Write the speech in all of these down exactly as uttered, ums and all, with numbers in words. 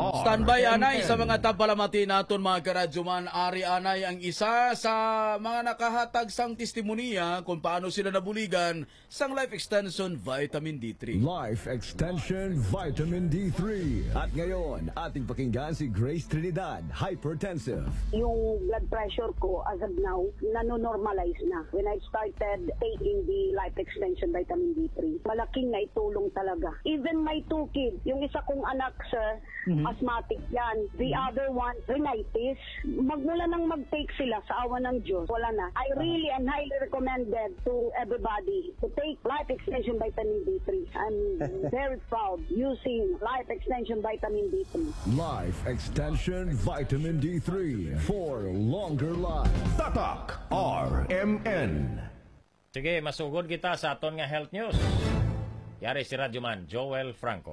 Standby anay sa mga tapalamati naton mga karadyoman. Ari anay ang isa sa mga nakahatag sang testimonya kung paano sila nabuligan sang Life Extension Vitamin D three. Life Extension Vitamin D three. At ngayon, ating pakinggan si Grace Trinidad, hypertensive. Yung blood pressure ko as of now, nanonormalize na. When I started taking the Life Extension Vitamin D three, malaking naitulong talaga. Even my two kids, yung isa kong anak, sir, mm-hmm. asthmatic yan. The mm-hmm. other one, rhinitis. Magmula nang mag-take sila sa awa ng Diyos, wala na. I really and highly recommended to everybody to take Life Extension Vitamin D three. I'm very proud using Life Extension Vitamin D three. Life Extension Vitamin D three for longer life. Tatak R M N. Sige, masugod kita sa aton nga health news. Yari si Radyoman Joel Franco.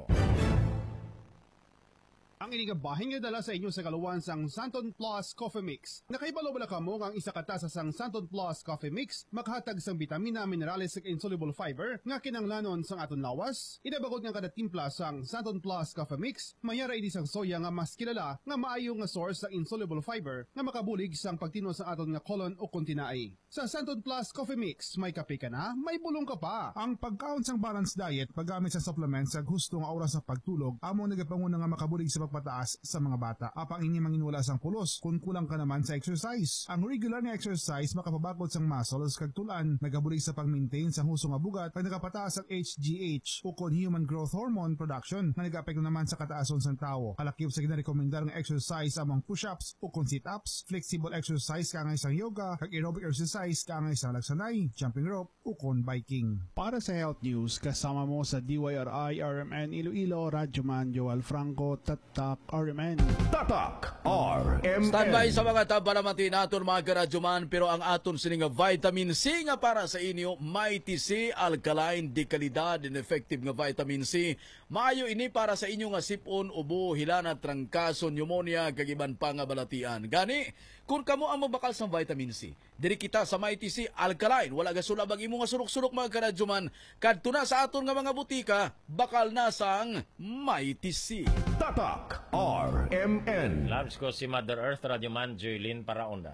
Ang inigabahin nga dala sa inyo sa kaluwan sang Santon Plus Coffee Mix. Nakaibalo bala kamo ang isa katasa sang Santon Plus Coffee Mix makahatag sang bitamina, minerales ug insoluble fiber nga kinanglanon sang aton lawas. Idabagod nga kada timpla sang Santon Plus Coffee Mix mayara idi sang soya nga mas kilala nga maayo nga source sang insoluble fiber nga makabulig sang pagtinos sang aton nga colon o kuntinae. Sa Santon Plus Coffee Mix may kape ka na, may bulong ka pa. Ang pagkaon sang balanced diet paggamit sa supplements sa gusto nga oras sa pagtulog amo nagapanguna nga makabulig sa pagpataas sa mga bata. Apang ini manginula sang pulos kung kulang ka naman sa exercise. Ang regular na exercise makapabakod sang muscles kag tulan, nagabulig sa pag-maintain sang huso nga bugat kag nakapataas ang H G H o kon human growth hormone production nga nagaapekto naman sa kataason sang tawo. Kalakip sa ginarekomendar nga exercise among push-ups o kon sit-ups, flexible exercise kangay sang yoga kag aerobic exercise kangay sang lagsanay, jumping rope o kon biking. Para sa health news kasama mo sa D Y R I R M N Iloilo, Radyoman Joel Franco, Tatak R M N. Tatak R M N. Standby sa mga tapalamati naton mga karadyoman, pero ang aton sining vitamin C nga para sa inyo, Mighty C, alkaline, de kalidad, and effective nga vitamin C. Maayo ini para sa inyo nga sipon, ubo, hilana, trangkaso, pneumonia, kagiban pa nga balatian. Gani, kung kamo ang mabakal sa vitamin C, diri kita sa Mighty C, alkaline, wala gasulab ang imo nga surok-surok mga karadyoman, kadto na sa aton nga mga butika, bakal na sang Mighty C. Tatak R M N. Loves ko si Mother Earth, Radyoman Joylyn Paraonda.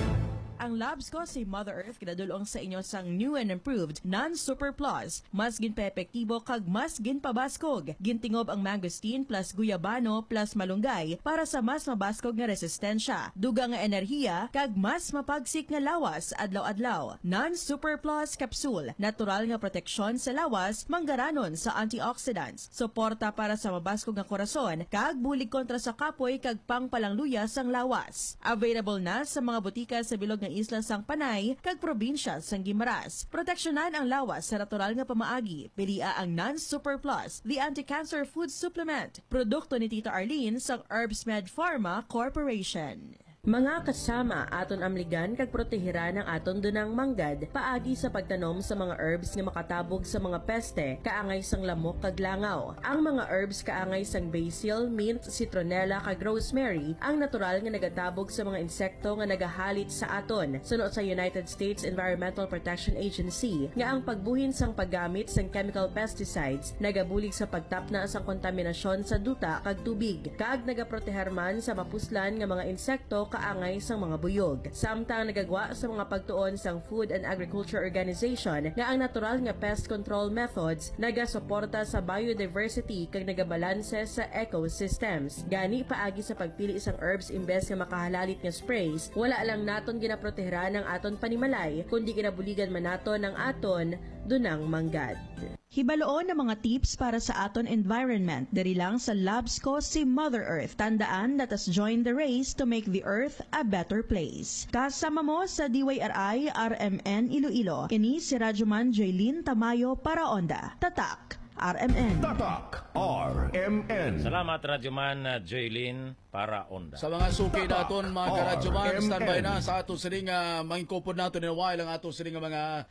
Ang labs ko si Mother Earth kinadulong sa inyo sang new and improved non-super plus. Mas ginpa-epektibo kag mas ginpabaskog. Gintingob ang mangosteen plus guyabano plus malunggay para sa mas mabaskog nga resistensya. Duga nga enerhiya kag mas mapagsik nga lawas adlaw-adlaw. Non-super plus capsule. Natural nga proteksyon sa lawas, manggaranon sa antioxidants. Suporta para sa mabaskog nga korason kag bulig kontra sa kapoy kag pangpalangluya sang lawas. Available na sa mga butika sa bilog nga isla sang Panay kag probinsya sang Guimaras. Proteksyonan ang lawas sa natural nga pamaagi. Pilia ang non-super plus, the anti-cancer food supplement. Produkto ni Tita Arlene sang Herbsmed Pharma Corporation. Mga kasama, aton amligan kag protehiran ang aton dunang manggad paagi sa pagtanom sa mga herbs nga makatabog sa mga peste kaangay sang lamok kag langaw. Ang mga herbs kaangay sang basil, mint, citronella kag rosemary ang natural nga nagatabog sa mga insekto nga nagahalit sa aton. Sunod sa United States Environmental Protection Agency nga ang pagbuhin sang paggamit sang chemical pesticides nagabulig sa pagtapna sang kontaminasyon sa duta kag tubig kag nagaproteher man sa mapuslan nga mga insekto kaangay sa mga buyog. Samtang nagagwa sa mga pagtuon sang Food and Agriculture Organization nga ang natural nga pest control methods nagasuporta sa biodiversity kag nagabalanse sa ecosystems. Gani paagi sa pagpili isang herbs imbes nga makahalalit nga sprays, wala lang naton ginaproteheran ang aton panimalay kundi ginabuligan man naton ang aton dunang manggad. Hibaloon ng mga tips para sa aton environment diri lang sa Labs ko si Mother Earth. Tandaan, let us join the race to make the earth a better place. Kasama mo sa D Y R I R M N Iloilo. Kini si Radyoman Joylyn Tamayo Paraonda. Tatak R M N. Tatak R M N. Salamat Radyoman Joylyn Paraonda. Sa mga suki naton mga karadyoman, R M N. standby na sa aton sining uh, mangikopod naton in a while ang aton sining mga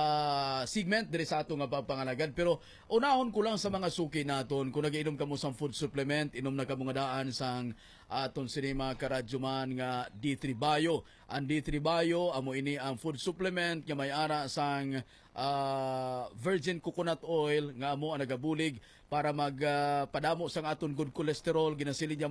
uh, segment diri sa aton nga pagpangalagan. Pero unahon ko lang sa mga suki naton, kung nagiinom ka mo sang food supplement, inom na ka mo nga daan sang aton sining mga karadyoman nga D three Bio. Ang D three Bio amo ini ang food supplement nga may ara sang uh, virgin coconut oil nga amo ang nagabulig para magpadamo uh, sang aton good cholesterol, ginasilid